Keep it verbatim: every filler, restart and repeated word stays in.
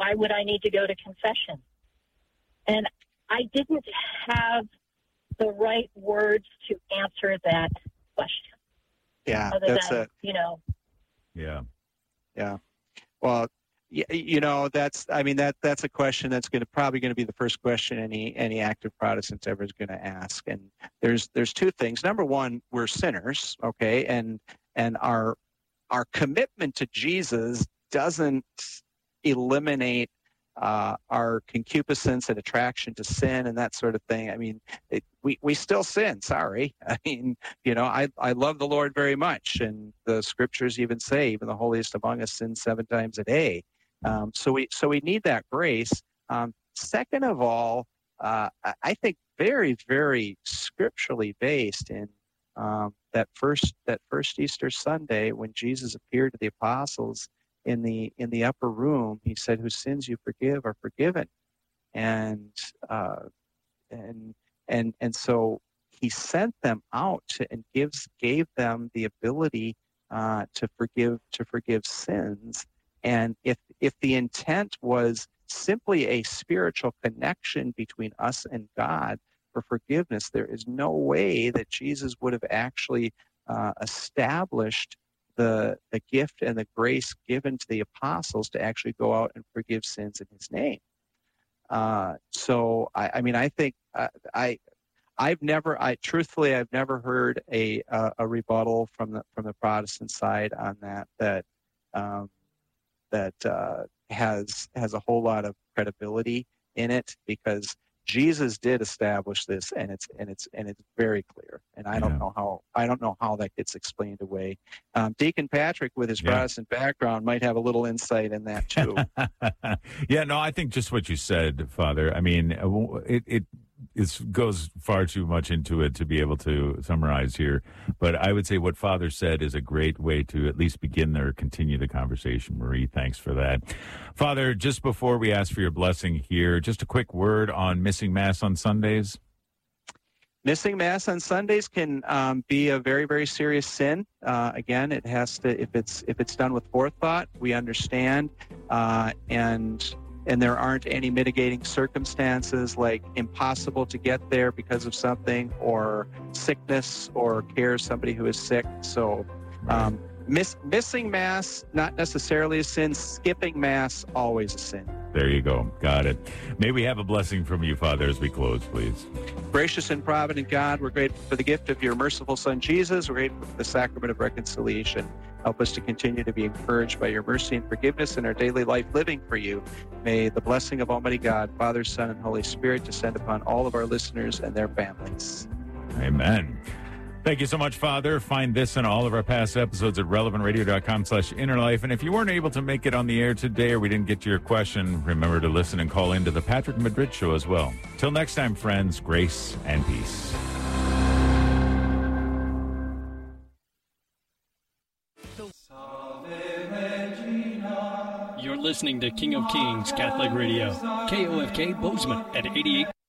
why would I need to go to confession? And I didn't have the right words to answer that question. Yeah, other that's than, a, you know. Yeah. Yeah. Well, you, you know, that's, I mean, that that's a question that's going to probably going to be the first question any any active Protestant ever is going to ask. And there's there's two things. Number one, we're sinners, okay, and and our our commitment to Jesus doesn't eliminate uh, our concupiscence and attraction to sin and that sort of thing. I mean, it, we we still sin. Sorry, I mean, you know, I I love the Lord very much, and the scriptures even say, even the holiest among us sins seven times a day. Um, so we so we need that grace. Um, second of all, uh, I think very very scripturally based in um, that first that first Easter Sunday when Jesus appeared to the apostles in the in the upper room. He said, "Whose sins you forgive are forgiven," and uh, and and and so he sent them out to, and gives gave them the ability uh, to forgive to forgive sins. And if if the intent was simply a spiritual connection between us and God for forgiveness, there is no way that Jesus would have actually uh, established the the gift and the grace given to the apostles to actually go out and forgive sins in His name. Uh, so I, I mean, I think uh, I. I've never, I truthfully, I've never heard a uh, a rebuttal from the from the Protestant side on that that um, that uh, has has a whole lot of credibility in it, because Jesus did establish this, and it's and it's and it's very clear. And I don't Yeah. know how I don't know how that gets explained away. Um, Deacon Patrick, with his Yeah. Protestant background, might have a little insight in that too. Yeah, no, I think just what you said, Father. I mean, it it is, goes far too much into it to be able to summarize here. But I would say what Father said is a great way to at least begin or continue the conversation. Marie, thanks for that. Father, just before we ask for your blessing here, just a quick word on missing Mass on Sundays. Missing Mass on Sundays can um, be a very, very serious sin. Uh, again, it has to, if it's if it's done with forethought, we understand, uh, and and there aren't any mitigating circumstances like impossible to get there because of something, or sickness, or care of somebody who is sick. So um, miss, missing Mass, not necessarily a sin. Skipping Mass, always a sin. There you go. Got it. May we have a blessing from you, Father, as we close, please. Gracious and provident God, we're grateful for the gift of your merciful Son, Jesus. We're grateful for the sacrament of reconciliation. Help us to continue to be encouraged by your mercy and forgiveness in our daily life living for you. May the blessing of Almighty God, Father, Son, and Holy Spirit descend upon all of our listeners and their families. Amen. Thank you so much, Father. Find this and all of our past episodes at relevantradio.com slash innerlife. And if you weren't able to make it on the air today, or we didn't get to your question, remember to listen and call into the Patrick Madrid Show as well. Till next time, friends, grace and peace. You're listening to King of Kings Catholic Radio, K O F K Bozeman at eighty-eight.